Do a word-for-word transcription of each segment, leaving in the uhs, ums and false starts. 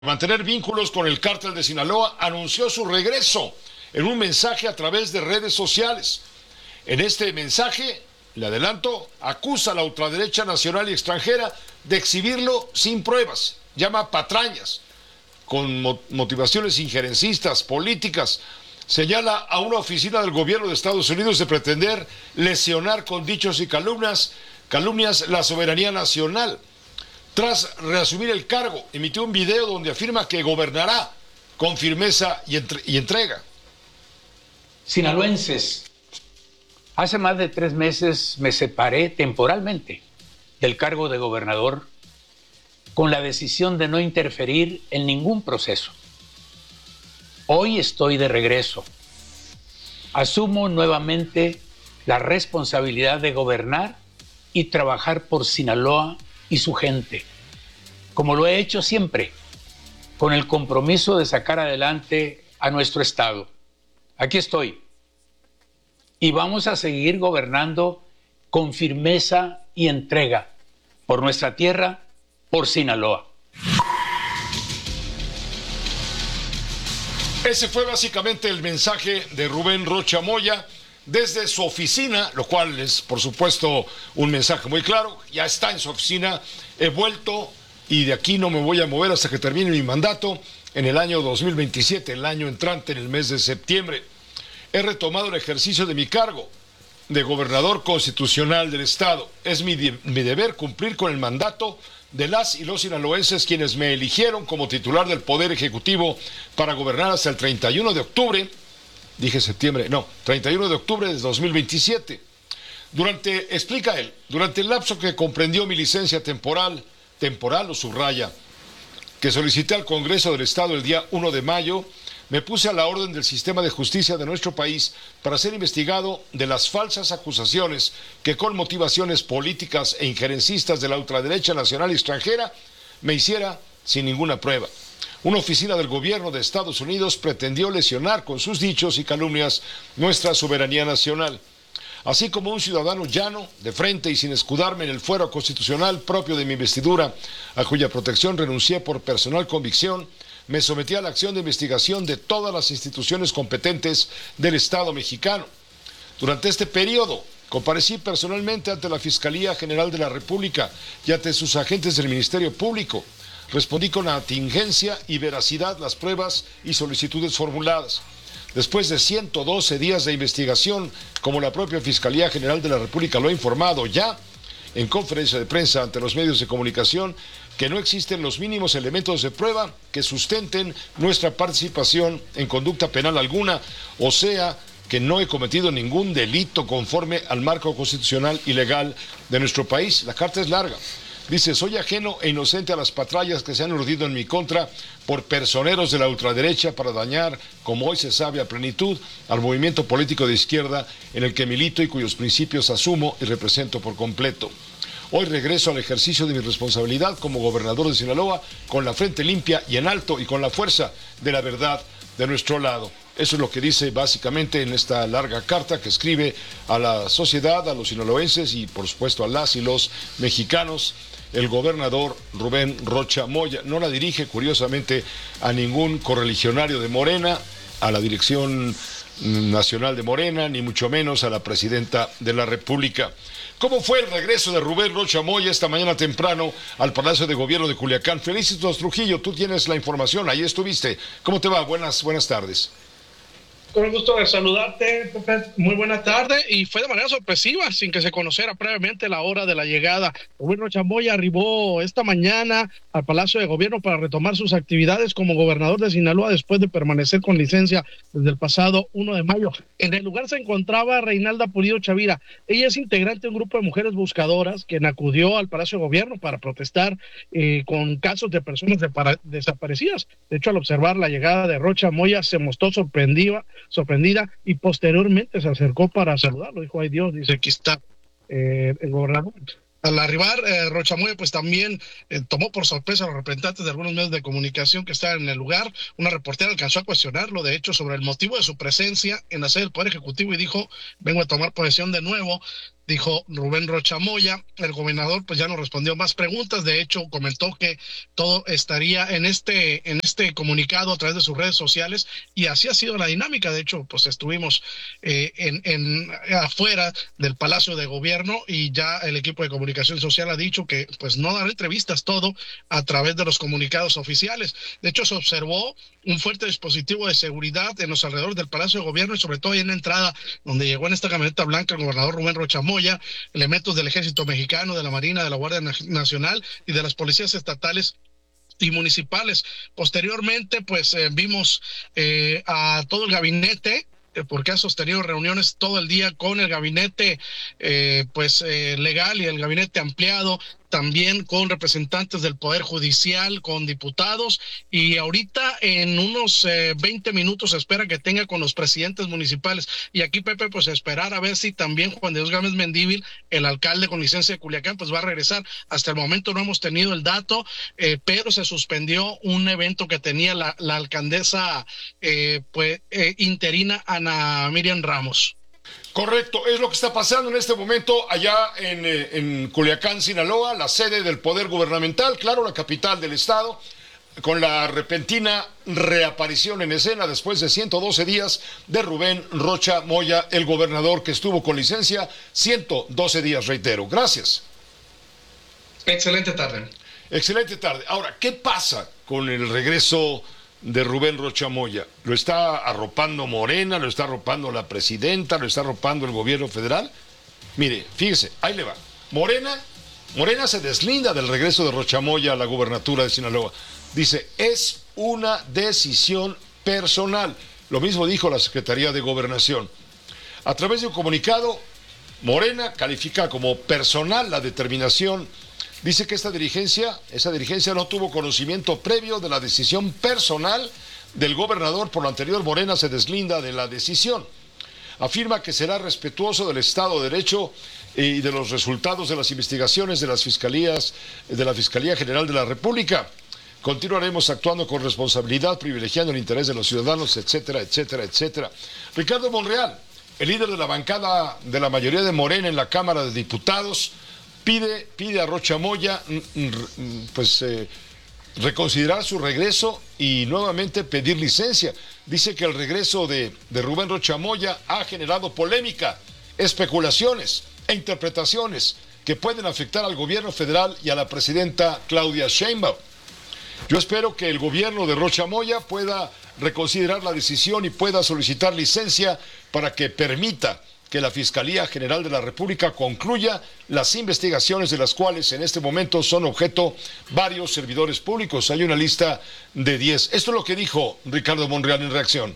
Mantener vínculos con el cártel de Sinaloa, anunció su regreso en un mensaje a través de redes sociales. En este mensaje, le adelanto, acusa a la ultraderecha nacional y extranjera de exhibirlo sin pruebas. Llama patrañas, con motivaciones injerencistas, políticas. Señala a una oficina del gobierno de Estados Unidos de pretender lesionar con dichos y calumnias, calumnias la soberanía nacional. Tras reasumir el cargo, emitió un video donde afirma que gobernará con firmeza y, entre y entrega. Sinaloenses, hace más de tres meses me separé temporalmente del cargo de gobernador con la decisión de no interferir en ningún proceso. Hoy estoy de regreso. Asumo nuevamente la responsabilidad de gobernar y trabajar por Sinaloa y su gente, como lo he hecho siempre, con el compromiso de sacar adelante a nuestro estado. Aquí estoy. Y vamos a seguir gobernando con firmeza y entrega por nuestra tierra, por Sinaloa. Ese fue básicamente el mensaje de Rubén Rocha Moya desde su oficina, lo cual es, por supuesto, un mensaje muy claro. Ya está en su oficina, he vuelto y de aquí no me voy a mover hasta que termine mi mandato en el año dos mil veintisiete, el año entrante, en el mes de septiembre. He retomado el ejercicio de mi cargo de gobernador constitucional del estado. Es mi, de, mi deber cumplir con el mandato de las y los sinaloenses, quienes me eligieron como titular del Poder Ejecutivo para gobernar hasta el treinta y uno de octubre. Dije septiembre, no, treinta y uno de octubre de dos mil veintisiete. Durante, explica él, durante el lapso que comprendió mi licencia temporal, temporal o subraya, que solicité al Congreso del Estado el día uno de mayo, me puse a la orden del sistema de justicia de nuestro país para ser investigado de las falsas acusaciones que con motivaciones políticas e injerencistas de la ultraderecha nacional y extranjera me hiciera sin ninguna prueba. Una oficina del gobierno de Estados Unidos pretendió lesionar con sus dichos y calumnias nuestra soberanía nacional. Así como un ciudadano llano, de frente y sin escudarme en el fuero constitucional propio de mi investidura, a cuya protección renuncié por personal convicción, me sometí a la acción de investigación de todas las instituciones competentes del Estado mexicano. Durante este periodo, comparecí personalmente ante la Fiscalía General de la República y ante sus agentes del Ministerio Público. Respondí con atingencia y veracidad las pruebas y solicitudes formuladas. Después de ciento doce días de investigación, como la propia Fiscalía General de la República lo ha informado ya en conferencia de prensa ante los medios de comunicación, que no existen los mínimos elementos de prueba que sustenten nuestra participación en conducta penal alguna, o sea, que no he cometido ningún delito conforme al marco constitucional y legal de nuestro país. La carta es larga. Dice, soy ajeno e inocente a las patrullas que se han urdido en mi contra por personeros de la ultraderecha para dañar, como hoy se sabe a plenitud, al movimiento político de izquierda en el que milito y cuyos principios asumo y represento por completo. Hoy regreso al ejercicio de mi responsabilidad como gobernador de Sinaloa con la frente limpia y en alto y con la fuerza de la verdad de nuestro lado. Eso es lo que dice básicamente en esta larga carta que escribe a la sociedad, a los sinaloenses y por supuesto a las y los mexicanos, el gobernador Rubén Rocha Moya. No la dirige, curiosamente, a ningún correligionario de Morena, a la dirección nacional de Morena, ni mucho menos a la presidenta de la República. ¿Cómo fue el regreso de Rubén Rocha Moya esta mañana temprano al Palacio de Gobierno de Culiacán? Felicitos Trujillo, tú tienes la información, ahí estuviste. ¿Cómo te va? Buenas, buenas tardes. Con el gusto de saludarte, Pepe. Muy buena tarde. Y fue de manera sorpresiva, sin que se conociera previamente la hora de la llegada. Rubén Rocha Moya arribó esta mañana al Palacio de Gobierno para retomar sus actividades como gobernador de Sinaloa después de permanecer con licencia desde el pasado uno de mayo. En el lugar se encontraba Reinalda Pulido Chavira. Ella es integrante de un grupo de mujeres buscadoras quien acudió al Palacio de Gobierno para protestar eh, con casos de personas de para, desaparecidas. De hecho, al observar la llegada de Rocha Moya se mostró sorprendida sorprendida y posteriormente se acercó para saludarlo. Dijo, ay Dios, dice, aquí está eh, el gobernador. Al arribar, eh, Rocha Moya pues también eh, tomó por sorpresa a los representantes de algunos medios de comunicación que estaban en el lugar. Una reportera alcanzó a cuestionarlo, de hecho, sobre el motivo de su presencia en la sede del Poder Ejecutivo y dijo, vengo a tomar posesión de nuevo. dijo Rubén Rocha Moya. El gobernador pues ya no respondió más preguntas. De hecho, comentó que todo estaría en este, en este comunicado a través de sus redes sociales, y así ha sido la dinámica. De hecho, pues estuvimos eh, en, en afuera del Palacio de Gobierno, y ya el equipo de comunicación social ha dicho que pues no dará entrevistas, todo a través de los comunicados oficiales. De hecho, se observó un fuerte dispositivo de seguridad en los alrededores del Palacio de Gobierno, y sobre todo ahí en la entrada donde llegó en esta camioneta blanca el gobernador Rubén Rocha Moya, elementos del Ejército Mexicano, de la Marina, de la Guardia Nacional y de las policías estatales y municipales. Posteriormente, pues eh, vimos eh, a todo el gabinete, porque ha sostenido reuniones todo el día con el gabinete eh, pues eh, legal y el gabinete ampliado, también con representantes del Poder Judicial, con diputados, y ahorita en unos eh, veinte minutos se espera que tenga con los presidentes municipales. Y aquí, Pepe, pues esperar a ver si también Juan de Dios Gámez Mendívil, el alcalde con licencia de Culiacán, pues va a regresar. Hasta el momento no hemos tenido el dato, eh, pero se suspendió un evento que tenía la, la alcaldesa eh, pues eh, interina Ana Miriam Ramos. Correcto, es lo que está pasando en este momento allá en, eh, en Culiacán, Sinaloa, la sede del poder gubernamental, claro, la capital del estado, con la repentina reaparición en escena después de ciento doce días de Rubén Rocha Moya, el gobernador que estuvo con licencia ciento doce días, reitero. Gracias. Excelente tarde. Excelente tarde. Ahora, ¿qué pasa con el regreso de Rubén Rocha Moya? ¿Lo está arropando Morena? ¿Lo está arropando la presidenta? ¿Lo está arropando el gobierno federal? Mire, fíjese, ahí le va. Morena, Morena se deslinda del regreso de Rocha Moya a la gubernatura de Sinaloa. Dice, es una decisión personal. Lo mismo dijo la Secretaría de Gobernación. A través de un comunicado, Morena califica como personal la determinación. Dice que esta dirigencia, esa dirigencia no tuvo conocimiento previo de la decisión personal del gobernador. Por lo anterior, Morena se deslinda de la decisión. Afirma que será respetuoso del Estado de Derecho y de los resultados de las investigaciones de las fiscalías, de la Fiscalía General de la República. Continuaremos actuando con responsabilidad, privilegiando el interés de los ciudadanos, etcétera, etcétera, etcétera. Ricardo Monreal, el líder de la bancada de la mayoría de Morena en la Cámara de Diputados, Pide, pide a Rocha Moya pues eh, reconsiderar su regreso y nuevamente pedir licencia. Dice que el regreso de, de Rubén Rocha Moya ha generado polémica, especulaciones e interpretaciones que pueden afectar al gobierno federal y a la presidenta Claudia Sheinbaum. Yo espero que el gobierno de Rocha Moya pueda reconsiderar la decisión y pueda solicitar licencia para que permita que la Fiscalía General de la República concluya las investigaciones de las cuales en este momento son objeto varios servidores públicos. Hay una lista de diez. Esto es lo que dijo Ricardo Monreal en reacción.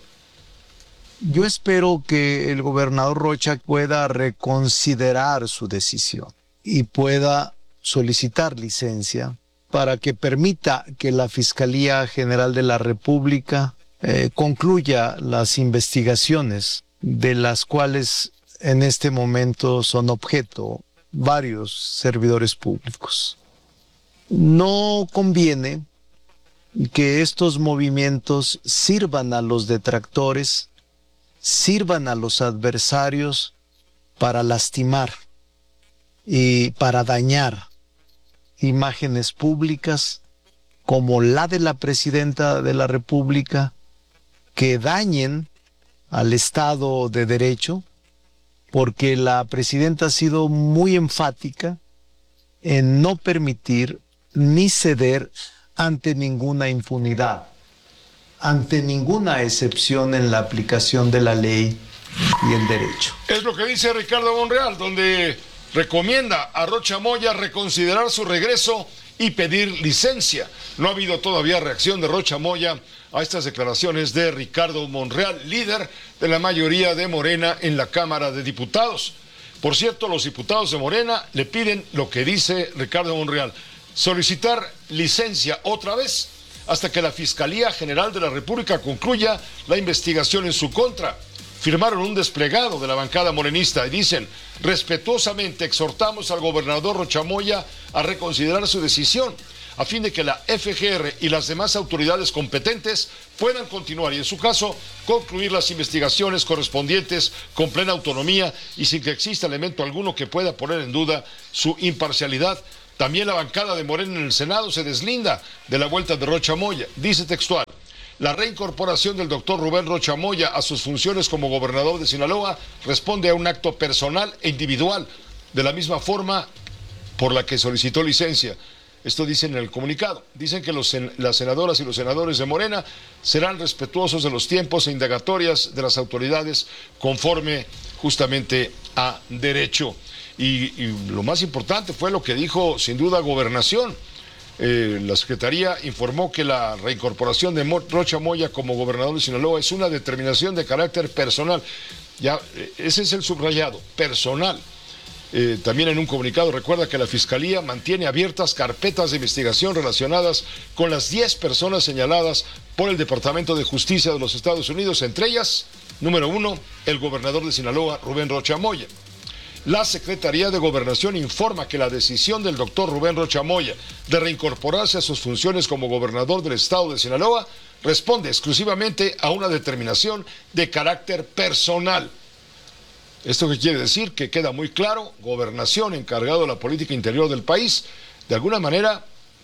Yo espero que el gobernador Rocha pueda reconsiderar su decisión y pueda solicitar licencia para que permita que la Fiscalía General de la República eh, concluya las investigaciones de las cuales en este momento son objeto varios servidores públicos. No conviene que estos movimientos sirvan a los detractores, sirvan a los adversarios para lastimar y para dañar imágenes públicas como la de la presidenta de la República, que dañen al Estado de Derecho, porque la presidenta ha sido muy enfática en no permitir ni ceder ante ninguna impunidad, ante ninguna excepción en la aplicación de la ley y el derecho. Es lo que dice Ricardo Monreal, donde recomienda a Rocha Moya reconsiderar su regreso y pedir licencia. No ha habido todavía reacción de Rocha Moya a estas declaraciones de Ricardo Monreal, líder de la mayoría de Morena en la Cámara de Diputados. Por cierto, los diputados de Morena le piden lo que dice Ricardo Monreal, solicitar licencia otra vez hasta que la Fiscalía General de la República concluya la investigación en su contra. Firmaron un desplegado de la bancada morenista y dicen, respetuosamente exhortamos al gobernador Rocha Moya a reconsiderar su decisión. a fin de que la F G R y las demás autoridades competentes puedan continuar y, en su caso, concluir las investigaciones correspondientes con plena autonomía y sin que exista elemento alguno que pueda poner en duda su imparcialidad. También la bancada de Morena en el Senado se deslinda de la vuelta de Rocha Moya. Dice textual: la reincorporación del doctor Rubén Rocha Moya a sus funciones como gobernador de Sinaloa responde a un acto personal e individual, de la misma forma por la que solicitó licencia. Esto dicen en el comunicado. Dicen que los, las senadoras y los senadores de Morena serán respetuosos de los tiempos e indagatorias de las autoridades conforme justamente a derecho. Y, y lo más importante fue lo que dijo sin duda Gobernación. Eh, la Secretaría informó que la reincorporación de Rocha Moya como gobernador de Sinaloa es una determinación de carácter personal. Ya, ese es el subrayado, personal. Eh, también en un comunicado recuerda que la Fiscalía mantiene abiertas carpetas de investigación relacionadas con las diez personas señaladas por el Departamento de Justicia de los Estados Unidos, entre ellas, número uno, el gobernador de Sinaloa, Rubén Rocha Moya. La Secretaría de Gobernación informa que la decisión del doctor Rubén Rocha Moya de reincorporarse a sus funciones como gobernador del estado de Sinaloa responde exclusivamente a una determinación de carácter personal. ¿Esto qué quiere decir? Que queda muy claro, Gobernación, encargado de la política interior del país, de alguna manera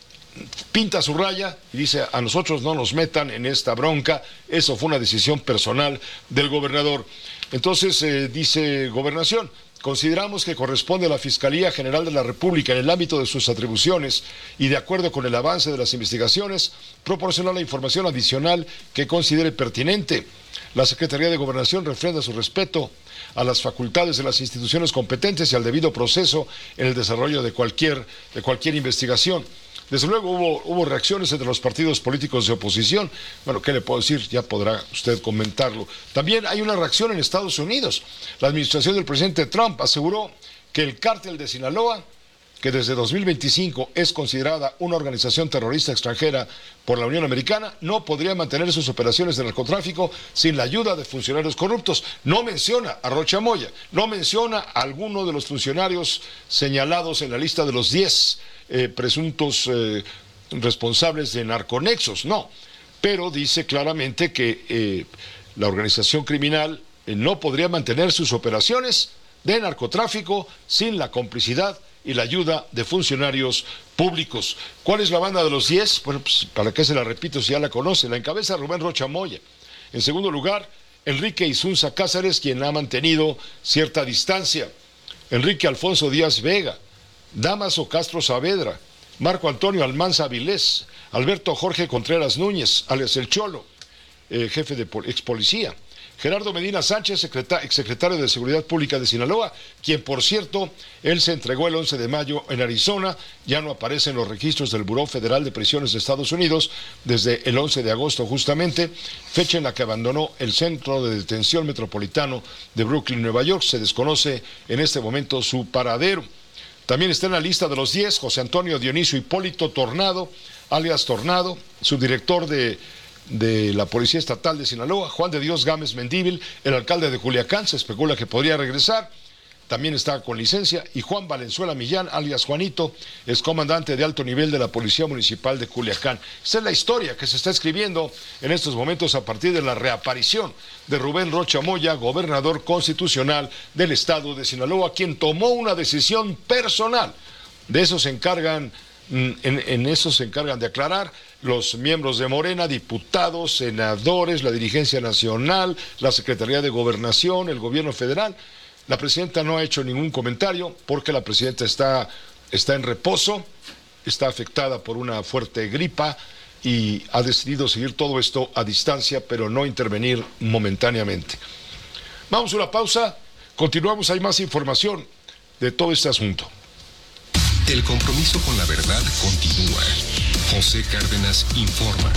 pinta su raya y dice: a nosotros no nos metan en esta bronca, eso fue una decisión personal del gobernador. Entonces, eh, dice Gobernación: consideramos que corresponde a la Fiscalía General de la República, en el ámbito de sus atribuciones y de acuerdo con el avance de las investigaciones, proporcionar la información adicional que considere pertinente. La Secretaría de Gobernación refrenda su respeto a las facultades de las instituciones competentes y al debido proceso en el desarrollo de cualquier, de cualquier investigación. Desde luego hubo, hubo reacciones entre los partidos políticos de oposición. Bueno, ¿qué le puedo decir? Ya podrá usted comentarlo. También hay una reacción en Estados Unidos. La administración del presidente Trump aseguró que el cártel de Sinaloa, que desde dos mil veinticinco es considerada una organización terrorista extranjera por la Unión Americana, no podría mantener sus operaciones de narcotráfico sin la ayuda de funcionarios corruptos. No menciona a Rocha Moya, no menciona a alguno de los funcionarios señalados en la lista de los diez eh, presuntos eh, responsables de narconexos, no. Pero dice claramente que eh, la organización criminal eh, no podría mantener sus operaciones de narcotráfico sin la complicidad y la ayuda de funcionarios públicos. ¿Cuál es la banda de los diez? Bueno, pues, ¿para qué se la repito si ya la conoce? La encabeza Rubén Rocha Moya. En segundo lugar, Enrique Isunza Cázares, quien ha mantenido cierta distancia. Enrique Alfonso Díaz Vega, Damaso Castro Saavedra, Marco Antonio Almanza Avilés, Alberto Jorge Contreras Núñez, alias El Cholo, eh, jefe de ex policía. Gerardo Medina Sánchez, exsecretario de Seguridad Pública de Sinaloa, quien, por cierto, él se entregó el once de mayo en Arizona, ya no aparece en los registros del Buró Federal de Prisiones de Estados Unidos desde el once de agosto justamente, fecha en la que abandonó el Centro de Detención Metropolitano de Brooklyn, Nueva York. Se desconoce en este momento su paradero. También está en la lista de los diez José Antonio Dionisio Hipólito Tornado, alias Tornado, subdirector de de la Policía Estatal de Sinaloa. Juan de Dios Gámez Mendívil, el alcalde de Culiacán, se especula que podría regresar, también está con licencia. Y Juan Valenzuela Millán, alias Juanito, es comandante de alto nivel de la Policía Municipal de Culiacán. Esta es la historia que se está escribiendo en estos momentos a partir de la reaparición de Rubén Rocha Moya, gobernador constitucional del estado de Sinaloa, quien tomó una decisión personal. De eso se encargan, en, en eso se encargan de aclarar los miembros de Morena, diputados, senadores, la dirigencia nacional, la Secretaría de Gobernación, el gobierno federal. La presidenta no ha hecho ningún comentario porque la presidenta está, está en reposo, está afectada por una fuerte gripa y ha decidido seguir todo esto a distancia, pero no intervenir momentáneamente. Vamos a una pausa, continuamos, hay más información de todo este asunto. El compromiso con la verdad continúa. José Cárdenas informa.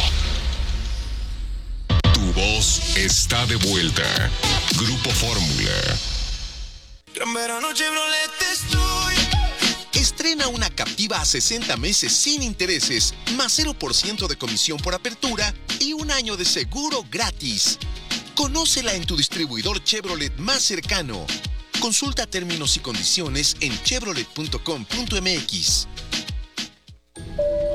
Tu voz está de vuelta. Grupo Fórmula. Gran verano Chevrolet estoy. Estrena una Captiva a sesenta meses sin intereses, más cero por ciento de comisión por apertura y un año de seguro gratis. Conócela en tu distribuidor Chevrolet más cercano. Consulta términos y condiciones en chevrolet punto com punto m x.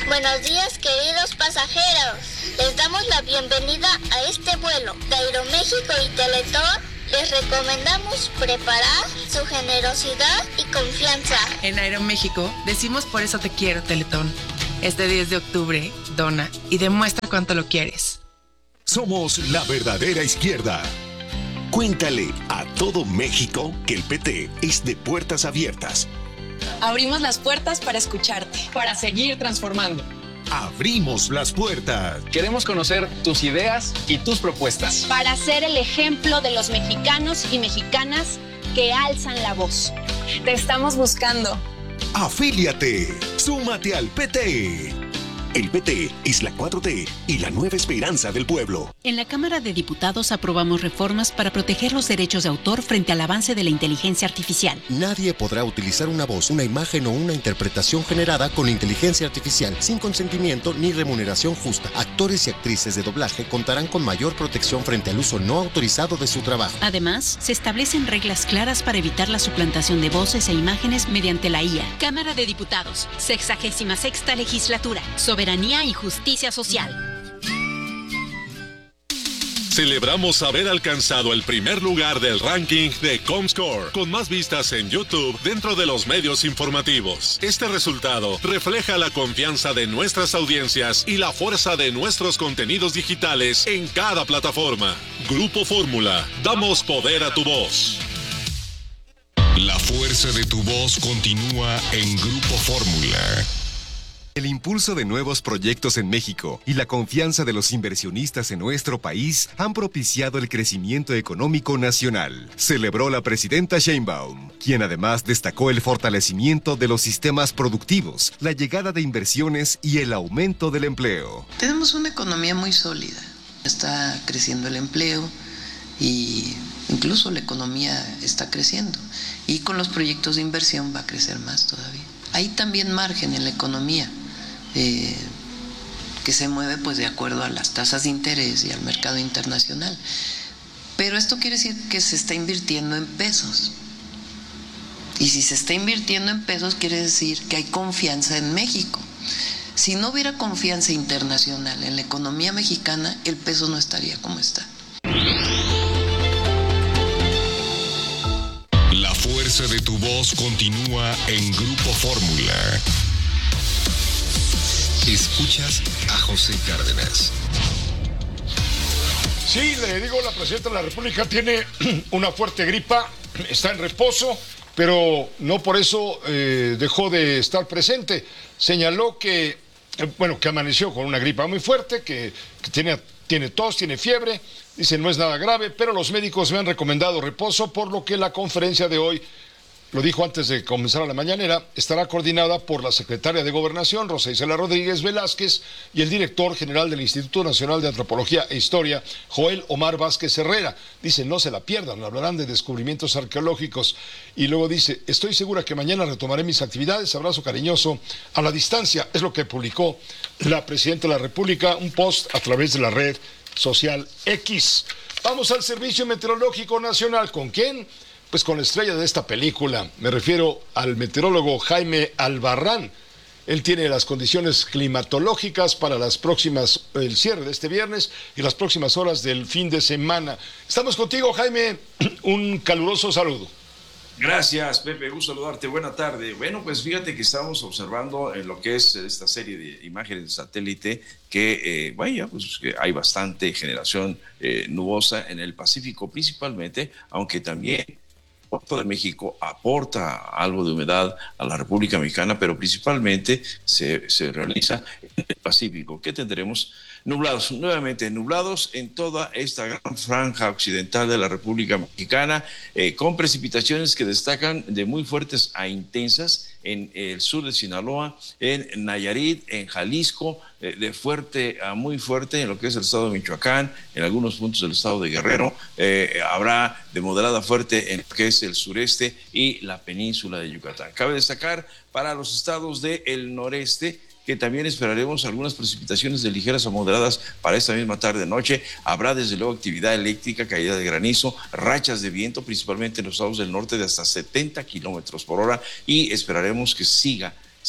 Buenos días, queridos pasajeros. Les damos la bienvenida a este vuelo de Aeroméxico y Teletón. Les recomendamos preparar su generosidad y confianza. En Aeroméxico decimos por eso te quiero, Teletón. Este diez de octubre, dona y demuestra cuánto lo quieres. Somos la verdadera izquierda. Cuéntale a todo México que el P T es de puertas abiertas. Abrimos las puertas para escucharte, para seguir transformando. Abrimos las puertas. Queremos conocer tus ideas y tus propuestas. Para ser el ejemplo de los mexicanos y mexicanas que alzan la voz. Te estamos buscando. Afíliate. Súmate al P T. El P T es la cuatro T y la nueva esperanza del pueblo. En la Cámara de Diputados aprobamos reformas para proteger los derechos de autor frente al avance de la inteligencia artificial. Nadie podrá utilizar una voz, una imagen o una interpretación generada con inteligencia artificial sin consentimiento ni remuneración justa. Actores y actrices de doblaje contarán con mayor protección frente al uso no autorizado de su trabajo. Además, se establecen reglas claras para evitar la suplantación de voces e imágenes mediante la I A. Cámara de Diputados, sexagésima sexta legislatura. Soberanía y justicia social. Celebramos haber alcanzado el primer lugar del ranking de Comscore, con más vistas en YouTube dentro de los medios informativos. Este resultado refleja la confianza de nuestras audiencias y la fuerza de nuestros contenidos digitales en cada plataforma. Grupo Fórmula, damos poder a tu voz. La fuerza de tu voz continúa en Grupo Fórmula. El impulso de nuevos proyectos en México y la confianza de los inversionistas en nuestro país han propiciado el crecimiento económico nacional, celebró la presidenta Sheinbaum, quien además destacó el fortalecimiento de los sistemas productivos, la llegada de inversiones y el aumento del empleo. Tenemos una economía muy sólida, está creciendo el empleo y incluso la economía está creciendo y con los proyectos de inversión va a crecer más todavía. Hay también margen en la economía eh, que se mueve pues de acuerdo a las tasas de interés y al mercado internacional. Pero esto quiere decir que se está invirtiendo en pesos. Y si se está invirtiendo en pesos quiere decir que hay confianza en México. Si no hubiera confianza internacional en la economía mexicana, el peso no estaría como está. La fuerza de tu voz continúa en Grupo Fórmula. Escuchas a José Cárdenas. Sí, le digo, la presidenta de la República tiene una fuerte gripa, está en reposo, pero no por eso eh, dejó de estar presente. Señaló que, eh, bueno, que amaneció con una gripa muy fuerte, que, que tiene, tiene tos, tiene fiebre. Dice, no es nada grave, pero los médicos me han recomendado reposo, por lo que la conferencia de hoy, lo dijo antes de comenzar a la mañanera, estará coordinada por la secretaria de Gobernación, Rosa Isela Rodríguez Velázquez, y el director general del Instituto Nacional de Antropología e Historia, Joel Omar Vázquez Herrera. Dice, no se la pierdan, hablarán de descubrimientos arqueológicos. Y luego dice, estoy segura que mañana retomaré mis actividades, abrazo cariñoso a la distancia. Es lo que publicó la presidenta de la República, un post a través de la red social X. Vamos al Servicio Meteorológico Nacional. ¿Con quién? Pues con la estrella de esta película. Me refiero al meteorólogo Jaime Albarrán. Él tiene las condiciones climatológicas para las próximas, el cierre de este viernes y las próximas horas del fin de semana. Estamos contigo, Jaime. Un caluroso saludo. Gracias, Pepe. Gusto saludarte. Buena tarde. Bueno, pues fíjate que estamos observando en lo que es esta serie de imágenes de satélite que, eh, vaya, pues que hay bastante generación eh, nubosa en el Pacífico principalmente, aunque también el Golfo de México aporta algo de humedad a la República Mexicana, pero principalmente se, se realiza en el Pacífico. ¿Qué tendremos? Nublados, nuevamente nublados en toda esta gran franja occidental de la República Mexicana, eh, con precipitaciones que destacan de muy fuertes a intensas en el sur de Sinaloa, en Nayarit, en Jalisco, eh, de fuerte a muy fuerte en lo que es el estado de Michoacán, en algunos puntos del estado de Guerrero, eh, habrá de moderada a fuerte en lo que es el sureste y la península de Yucatán. Cabe destacar para los estados del noreste que también esperaremos algunas precipitaciones de ligeras a moderadas para esta misma tarde-noche. Habrá desde luego actividad eléctrica, caída de granizo, rachas de viento, principalmente en los estados del norte de hasta setenta kilómetros por hora, y esperaremos que siga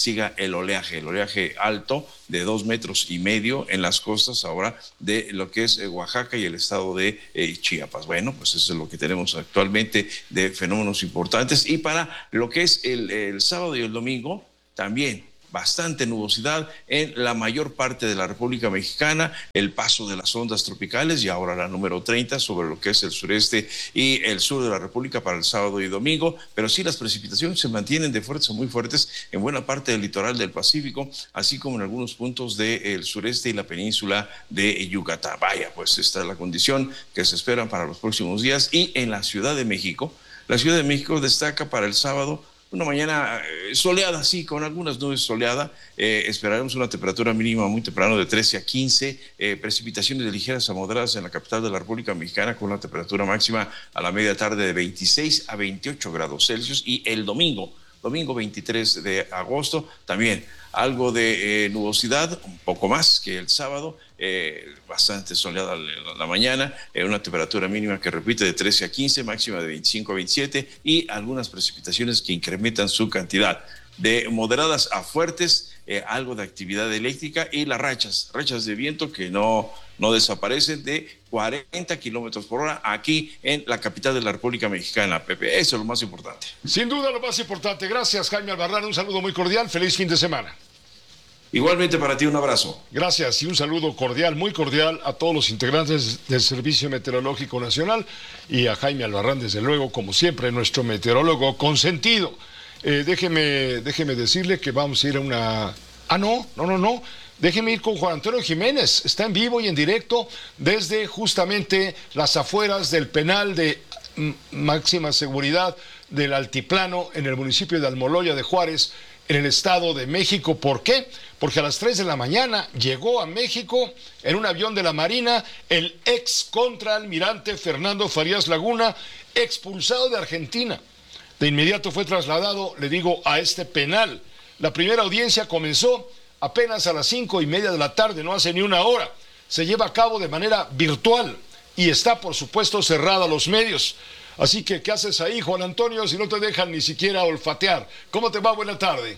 siga el oleaje, el oleaje alto de dos metros y medio en las costas ahora de lo que es Oaxaca y el estado de eh, Chiapas. Bueno, pues eso es lo que tenemos actualmente de fenómenos importantes. Y para lo que es el, el sábado y el domingo, también bastante nubosidad en la mayor parte de la República Mexicana, el paso de las ondas tropicales y ahora la número treinta sobre lo que es el sureste y el sur de la República para el sábado y domingo, pero sí las precipitaciones se mantienen de fuertes a muy fuertes en buena parte del litoral del Pacífico, así como en algunos puntos del sureste y la península de Yucatán. Vaya, pues esta es la condición que se espera para los próximos días. Y en la Ciudad de México, la Ciudad de México destaca para el sábado una mañana soleada, sí, con algunas nubes soleada. Eh, esperaremos una temperatura mínima muy temprano de trece a quince, eh, precipitaciones de ligeras a moderadas en la capital de la República Mexicana, con una temperatura máxima a la media tarde de veintiséis a veintiocho grados Celsius. Y el domingo, domingo veintitrés de agosto, también algo de eh, nubosidad, un poco más que el sábado, eh, bastante soleada la, la mañana, eh, una temperatura mínima que repite de trece a quince, máxima de veinticinco a veintisiete y algunas precipitaciones que incrementan su cantidad. De moderadas a fuertes, eh, algo de actividad eléctrica y las rachas, rachas de viento que no, no desaparecen de cuarenta kilómetros por hora aquí en la capital de la República Mexicana, Pepe. Eso es lo más importante. Sin duda lo más importante. Gracias, Jaime Albarrán. Un saludo muy cordial. Feliz fin de semana. Igualmente para ti, un abrazo. Gracias y un saludo cordial, muy cordial a todos los integrantes del Servicio Meteorológico Nacional y a Jaime Albarrán, desde luego, como siempre, nuestro meteorólogo consentido. Eh, déjeme, déjeme decirle que vamos a ir a una... Ah, no, no, no, no. Déjeme ir con Juan Antonio Jiménez. Está en vivo y en directo desde justamente las afueras del penal de máxima seguridad del Altiplano en el municipio de Almoloya de Juárez, en el Estado de México. ¿Por qué? Porque a las tres de la mañana llegó a México en un avión de la Marina el ex contraalmirante Fernando Farías Laguna, expulsado de Argentina. De inmediato fue trasladado, le digo, a este penal. La primera audiencia comenzó apenas a las cinco y media de la tarde, no hace ni una hora. Se lleva a cabo de manera virtual y está, por supuesto, cerrada a los medios. Así que, ¿qué haces ahí, Juan Antonio, si no te dejan ni siquiera olfatear? ¿Cómo te va? Buena tarde.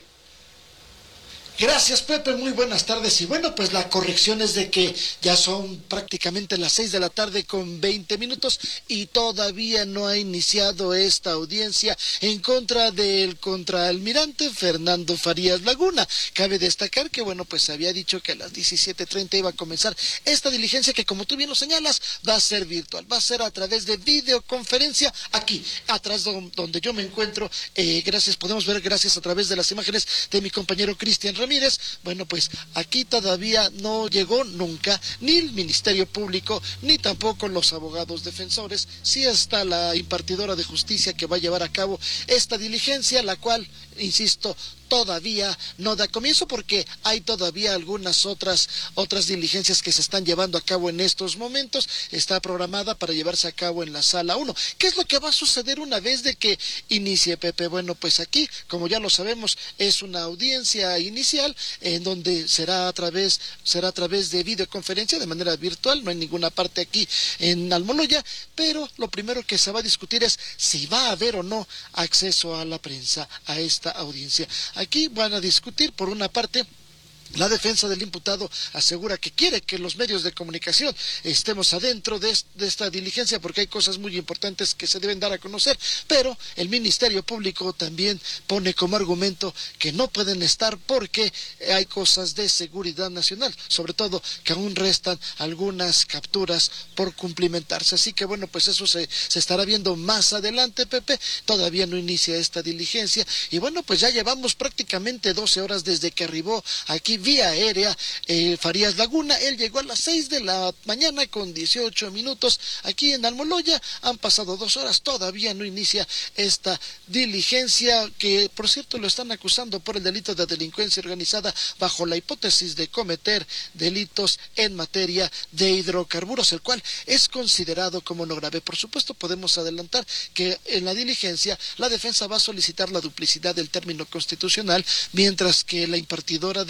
Gracias, Pepe, muy buenas tardes. Y bueno, pues la corrección es de que ya son prácticamente las seis de la tarde con veinte minutos y todavía no ha iniciado esta audiencia en contra del contraalmirante Fernando Farías Laguna. Cabe destacar que, bueno, pues se había dicho que a las diecisiete treinta iba a comenzar esta diligencia que, como tú bien lo señalas, va a ser virtual, va a ser a través de videoconferencia aquí, atrás donde yo me encuentro. Eh, gracias, podemos ver gracias a través de las imágenes de mi compañero Cristian Ramírez. Bueno, pues aquí todavía no llegó nunca ni el Ministerio Público ni tampoco los abogados defensores. Sí está la impartidora de justicia que va a llevar a cabo esta diligencia, la cual, insisto, todavía no da comienzo porque hay todavía algunas otras otras diligencias que se están llevando a cabo en estos momentos. Está programada para llevarse a cabo en la sala uno. ¿Qué es lo que va a suceder una vez de que inicie, Pepe? Bueno, pues aquí, como ya lo sabemos, es una audiencia inicial en donde será a través será a través de videoconferencia de manera virtual. No hay ninguna parte aquí en Almoloya, pero lo primero que se va a discutir es si va a haber o no acceso a la prensa a esta audiencia. Aquí van a discutir, por una parte, la defensa del imputado asegura que quiere que los medios de comunicación estemos adentro de, de esta diligencia porque hay cosas muy importantes que se deben dar a conocer, pero el Ministerio Público también pone como argumento que no pueden estar porque hay cosas de seguridad nacional, sobre todo que aún restan algunas capturas por cumplimentarse. Así que bueno, pues eso se, se estará viendo más adelante, Pepe. Todavía no inicia esta diligencia y bueno, pues ya llevamos prácticamente doce horas desde que arribó aquí vía aérea eh, Farías Laguna. Él llegó a las seis de la mañana con dieciocho minutos aquí en Almoloya. Han pasado dos horas, todavía no inicia esta diligencia que, por cierto, lo están acusando por el delito de delincuencia organizada bajo la hipótesis de cometer delitos en materia de hidrocarburos, el cual es considerado como no grave. Por supuesto, podemos adelantar que en la diligencia la defensa va a solicitar la duplicidad del término constitucional, mientras que la impartidora de justicia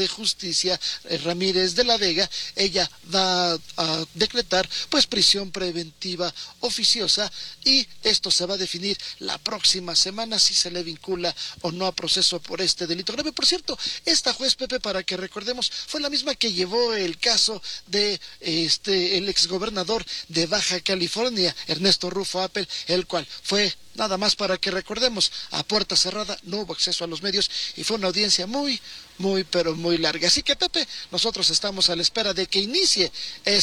Justicia eh, Ramírez de la Vega, ella va a decretar pues prisión preventiva oficiosa, y esto se va a definir la próxima semana si se le vincula o no a proceso por este delito grave. Por cierto, esta juez, Pepe, para que recordemos, fue la misma que llevó el caso de este el exgobernador de Baja California, Ernesto Rufo Appel, el cual fue, nada más para que recordemos, a puerta cerrada, no hubo acceso a los medios y fue una audiencia muy, muy, pero muy larga. Así que, Pepe, nosotros estamos a la espera de que inicie